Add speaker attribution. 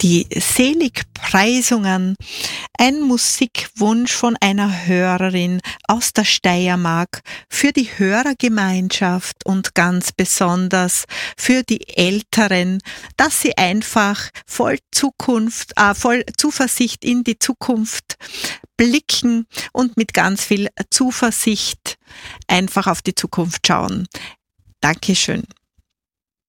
Speaker 1: die Seligpreisungen, ein Musikwunsch von einer Hörerin aus der Steiermark für die Hörergemeinschaft und ganz besonders für die Älteren, dass sie einfach voll Zuversicht in die Zukunft blicken und mit ganz viel Zuversicht einfach auf die Zukunft schauen. Dankeschön.